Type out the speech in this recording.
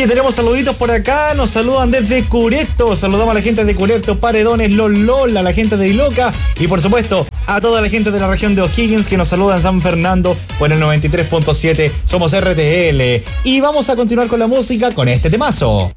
Oye, tenemos saluditos por acá, nos saludan desde Curepto, saludamos a la gente de Curepto, Paredones, Lolol, a la gente de Iloca y por supuesto a toda la gente de la región de O'Higgins que nos saluda en San Fernando por el 93.7, somos RTL. Y vamos a continuar con la música con este temazo.